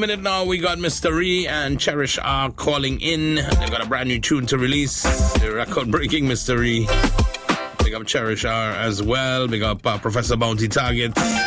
minute now, we got Mr. Ree and Cherish R calling in. They got a brand new tune to release. The record breaking Mr. Ree. Big up Cherish R as well. Big up Professor Bounty Target.